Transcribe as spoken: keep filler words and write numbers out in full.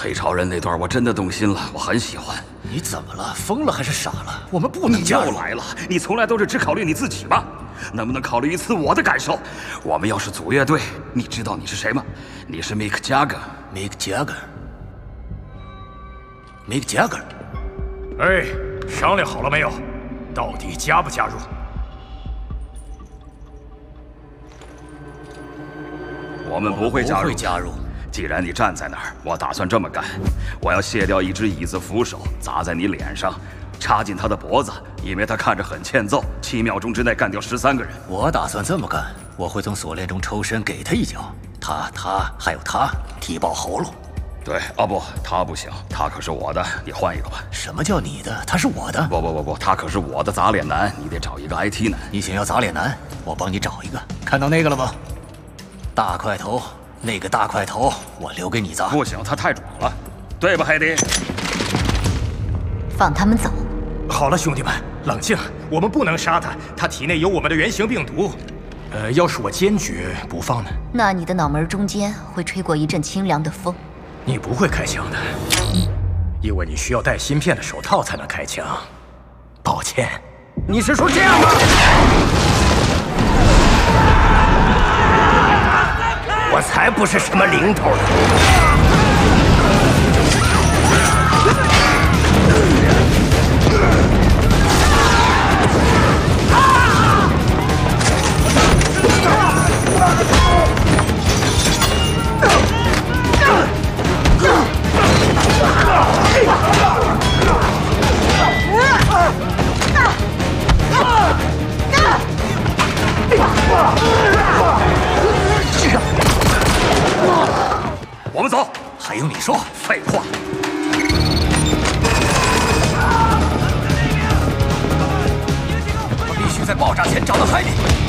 黑潮人那段我真的动心了，我很喜欢。 你怎么了？疯了还是傻了？我们不能加入。 又来了，你从来都是只考虑你自己吗？能不能考虑一次我的感受？我们要是组乐队，你知道你是谁吗？你是 Mick Jagger。Mick Jagger。Mick Jagger。 哎，商量好了没有？到底加不加入？ 我们不会加入。 不会加入。 既然你站在那儿，我打算这么干：我要卸掉一只椅子扶手，砸在你脸上，插进他的脖子，因为他看着很欠揍。七秒钟之内干掉十三个人。 我打算这么干：我会从锁链中抽身，给他一脚。他、他还有他，踢爆喉咙。 对，啊不，他不行，他可是我的。你换一个吧。 什么叫你的？他是我的。 不不不不，他可是我的砸脸男，你得找一个 I T 男。 你想要砸脸男？我帮你找一个。看到那个了吗？大块头。 那个大块头，我留给你砸。 不行，他太壮了，对吧，海迪？ 放他们走。 好了，兄弟们，冷静，我们不能杀他，他体内有我们的原型病毒。呃，要是我坚决不放呢？ 那你的脑门中间会吹过一阵清凉的风。 你不会开枪的，因为你需要戴芯片的手套才能开枪。抱歉，你是说这样吗？ 我才不是什么零头呢！ 我们走， 还用你说？ 废话。 我必须在爆炸前找到海里。